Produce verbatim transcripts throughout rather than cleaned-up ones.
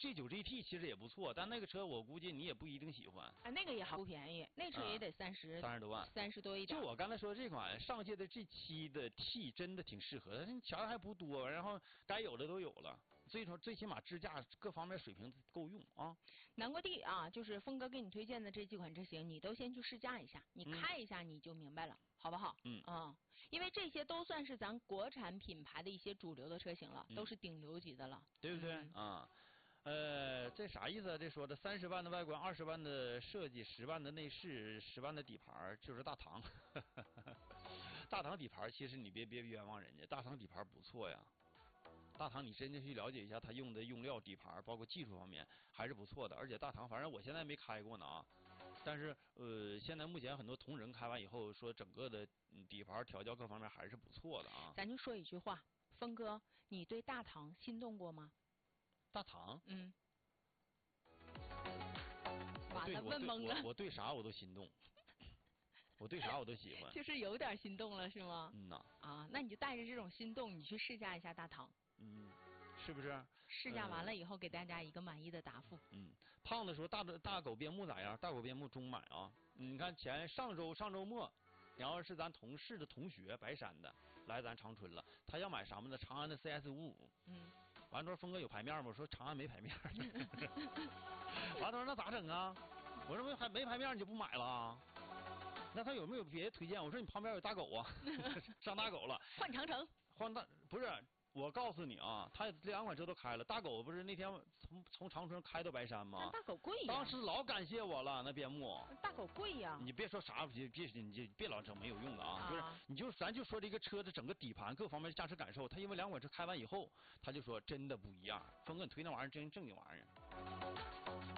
G 九 G T 其实也不错，但那个车我估计你也不一定喜欢。 啊，那个也好不便宜，那车也得三十三十多万， 三十多一点。 就我刚才说这款上届的 G 七的 T 真的挺适合，但是你钱还不多，然后该有的都有了，最说最起码支架各方面水平够用啊。 南国 D 啊，就是峰哥给你推荐的这几款车型，你都先去试驾一下，你开一下你就明白了。嗯好不好？ 嗯啊，因为这些都算是咱国产品牌的一些主流的车型了， 嗯、 都是顶流级的了， 对不对、 嗯、 啊？呃，这啥意思啊？这说的三十万的外观，二十万的设计，十万的内饰，十万的底盘，就是大唐。大唐底盘其实你别别冤枉人家，大唐底盘不错呀。大唐你真的去了解一下，它用的用料、底盘，包括技术方面还是不错的。而且大唐，反正我现在没开过呢啊，但是呃，现在目前很多同仁开完以后说，整个的底盘调教各方面还是不错的啊。 咱就说一句话，峰哥，你对大唐心动过吗？ 大唐？ 嗯。完了，问懵了。 我对啥我都心动。我对啥我都喜欢， 就是有点心动了，是吗？ 嗯呐。 啊，那你就带着这种心动，你去试驾一下大唐。 嗯，是不是？ 试驾完了以后，给大家一个满意的答复。 嗯，胖子说大大狗边牧咋样？大狗边牧中买啊！你看前上周上周末，然后是咱同事的同学白山的来咱长春了，他要买什么呢？长安的 C S 五五。 嗯。 完了说峰哥有牌面吗？我说长安没牌面。完了说那咋整啊？我说没牌没牌面你就不买了？那他有没有别的推荐？我说你旁边有大狗啊，上大狗了。 换长城。 换大不是，我告诉你啊，他这两款车都开了。大狗不是那天从从长春开到白山吗？ 大狗贵呀。 当时老感谢我了，那边牧。 大狗贵呀。 你别说啥，别别你就别老整没有用的啊，啊就是你就咱就说这个车的整个底盘各方面的驾驶感受，他因为两款车开完以后，他就说真的不一样。峰哥，你推那玩意儿真正经玩意儿。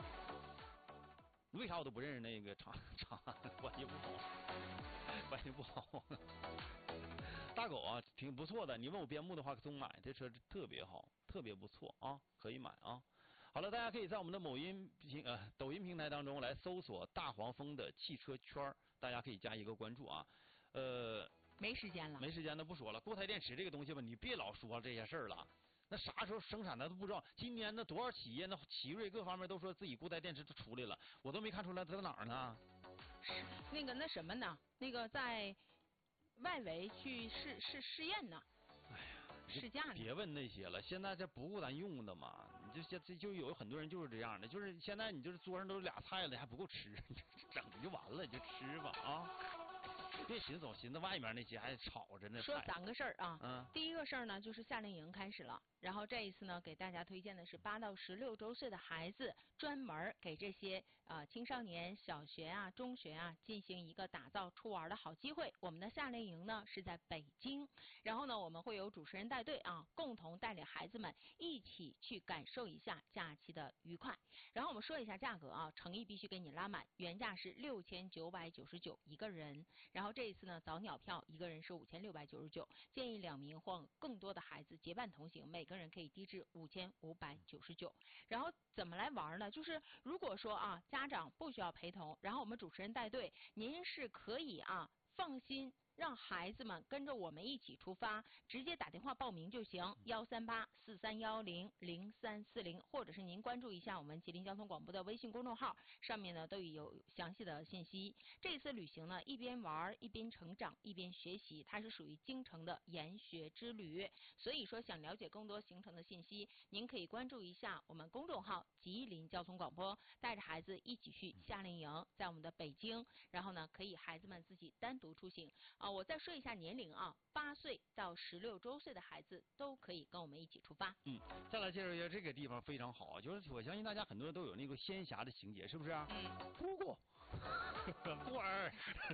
为啥我都不认识那个长长安？关系不好，关系不好。大狗啊，挺不错的。你问我边牧的话，总买这车特别好，特别不错啊，可以买啊。好了，大家可以在我们的某音平呃抖音平台当中来搜索大黄蜂的汽车圈，大家可以加一个关注啊。呃， 没时间了， 没时间的不说了。固态电池这个东西吧，你别老说这些事儿了。那啥时候生产的都不知道。今年那多少企业，那奇瑞各方面都说自己固态电池都出来了，我都没看出来它在哪儿呢？ 那个那什么呢？那个在外围去试试试验呢。 哎呀， 试驾呢？ 别问那些了，现在这不够咱用的嘛。你就现这就有很多人就是这样的，就是现在你就是桌上都是俩菜了，还不够吃，整就完了，就吃吧啊。别寻思总寻思外面那些还吵着呢。 说三个事儿啊， 嗯， 第一个事儿呢就是夏令营开始了，然后这一次呢给大家推荐的是八到十六周岁的孩子，专门给这些啊、呃、青少年小学啊、中学啊进行一个打造出玩的好机会。我们的夏令营呢是在北京，然后呢我们会有主持人带队啊，共同带领孩子们一起去感受一下假期的愉快。然后我们说一下价格啊，诚意必须给你拉满，原价是六千九百九十九一个人，然后这一次呢早鸟票一个人是五千六百九十九，建议两名或更多的孩子结伴同行，每个人可以低至五千五百九十九。然后怎么来玩呢？就是如果说啊家长不需要陪同，然后我们主持人带队，您是可以啊放心让孩子们跟着我们一起出发，直接打电话报名就行，幺三八四三幺零零三四零，或者是您关注一下我们吉林交通广播的微信公众号，上面呢都有详细的信息。这次旅行呢，一边玩一边成长一边学习，它是属于京城的研学之旅。所以说，想了解更多行程的信息，您可以关注一下我们公众号吉林交通广播，带着孩子一起去夏令营，在我们的北京，然后呢，可以孩子们自己单独出行。啊，我再说一下年龄啊，八岁到十六周岁的孩子都可以跟我们一起出发。 嗯，再来介绍一下这个地方非常好，就是我相信大家很多人都有那个仙侠的情节，是不是？嗯。姑姑，孤儿，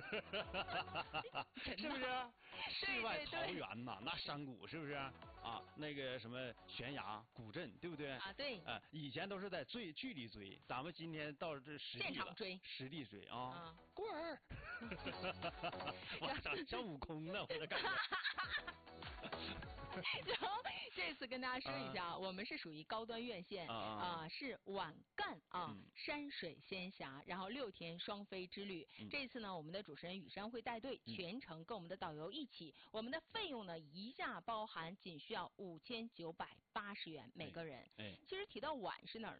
是不是？世外桃源呐，那山谷是不是？啊，那个什么悬崖古镇，对不对？ 啊，对。 啊，以前都是在追距离追，咱们今天到这实地了， 现场追， 实地追啊。 啊， 孤儿。哇，像像悟空呢，我的感觉。 然后这次跟大家说一下，啊、我们是属于高端院线啊、呃，是晚干啊、嗯、山水仙侠，然后六天双飞之旅。嗯、这次呢，我们的主持人雨山会带队，嗯、全程跟我们的导游一起。我们的费用呢，一下包含仅需要五千九百八十元每个人。 哎，哎其实提到晚是哪儿